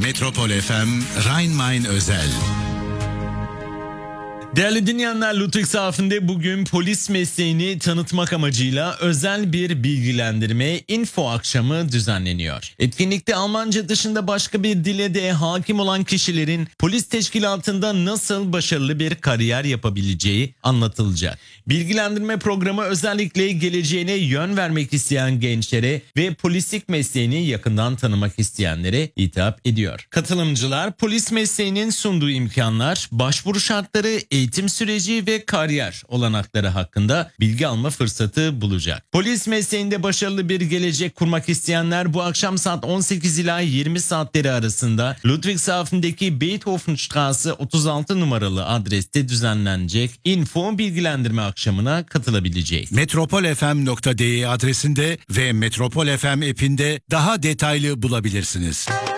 Metropol FM Rhein-Main özel. Değerli dinleyenler, Ludwigshafen'de bugün polis mesleğini tanıtmak amacıyla özel bir bilgilendirme info akşamı düzenleniyor. Etkinlikte Almanca dışında başka bir dile de hakim olan kişilerin polis teşkilatında nasıl başarılı bir kariyer yapabileceği anlatılacak. Bilgilendirme programı özellikle geleceğine yön vermek isteyen gençlere ve polislik mesleğini yakından tanımak isteyenlere hitap ediyor. Katılımcılar polis mesleğinin sunduğu imkanlar, başvuru şartları, eğitim süreci ve kariyer olanakları hakkında bilgi alma fırsatı bulacak. Polis mesleğinde başarılı bir gelecek kurmak isteyenler bu akşam saat 18 ila 20 saatleri arasında Ludwigshafen'deki Beethovenstraße 36 numaralı adreste düzenlenecek info bilgilendirme akşamına katılabilecek. Metropolfm.de adresinde ve Metropol FM app'inde daha detaylı bulabilirsiniz.